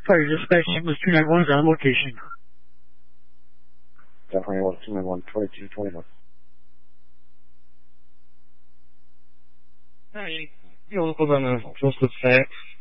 Fire dispatch, St. Louis 291 is on location. Definitely was 291, 2221. Hey, you look on the Joseph Fax.